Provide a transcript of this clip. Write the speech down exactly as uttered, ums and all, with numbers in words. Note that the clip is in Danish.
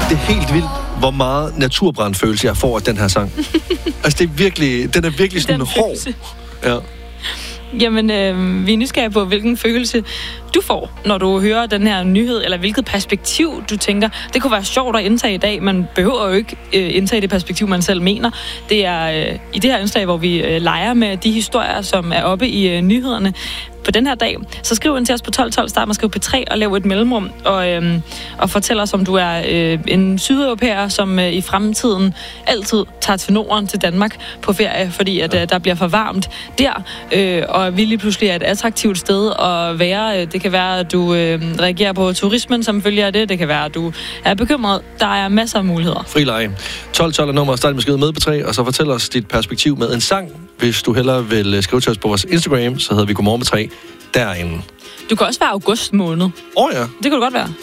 Det er helt vildt, hvor meget naturbrandfølelse jeg får af den her sang. Altså, det er virkelig, den er virkelig sådan hård. Ja. Jamen, øh, vi er nysgerrige på, hvilken følelse du får, når du hører den her nyhed, eller hvilket perspektiv du tænker. Det kunne være sjovt at indtage i dag. Man behøver jo ikke øh, indtage det perspektiv, man selv mener. Det er øh, i det her indslag, hvor vi øh, leger med de historier, som er oppe i øh, nyhederne på den her dag. Så skriv ind til os på tolv tolv, start med at skrive P tre og lav et mellemrum, og, øh, og fortæl os, om du er øh, en sydeuropæer, som øh, i fremtiden altid tager til Norden, til Danmark på ferie, fordi at, øh, der bliver for varmt der, øh, og vi lige pludselig er et attraktivt sted at være. Det kan være, at du øh, reagerer på turismen som følger af det. Det kan være, at du er bekymret. Der er masser af muligheder. Fri leje. tolv tolv er nummer, start med skrive med P tre, og så fortæl os dit perspektiv med en sang. Hvis du hellere vil skrive til os på vores Instagram, så hedder vi Godmorgen P tre derinde. Du kan også være august måned. Åh oh, ja. Det kunne det godt være.